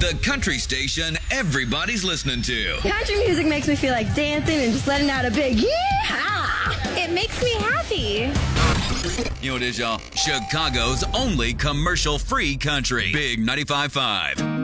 The country station everybody's listening to. Country music makes me feel like dancing and just letting out a big yeehaw. It makes me happy. You know what it is, y'all? Chicago's only commercial-free country. Big 95.5.